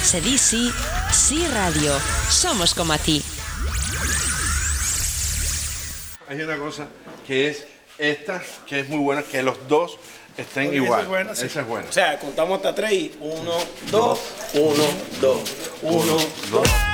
Se di sí, sí radio. Somos como a ti. Hay una cosa que es esta, que es muy buena, que los dos estén igual. Esa es buena, sí. Esa es buena. O sea, contamos hasta 3 y 1, 2, 1, 2, 1, 2.